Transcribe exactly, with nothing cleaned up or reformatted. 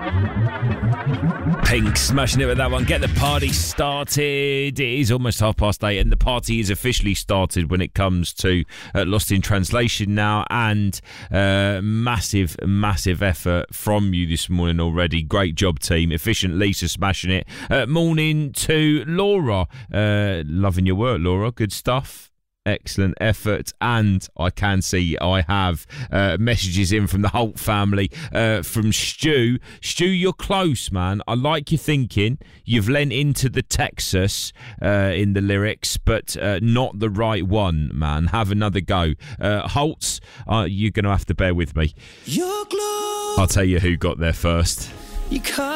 Pink smashing it with that one. Get the party started. It is almost half past eight, and the party is officially started when it comes to uh, Lost in Translation now. And uh, massive, massive effort from you this morning already. Great job, team. Efficient Lisa smashing it. Uh, morning to Laura. Uh, loving your work, Laura. Good stuff. Excellent effort. And I can see I have uh, messages in from the Holt family, uh, from Stu. Stu, you're close, man. I like your thinking. You've lent into the Texas uh, in the lyrics, but uh, not the right one, man. Have another go. Uh, Holtz, uh, you're going to have to bear with me. I'll tell you who got there first. You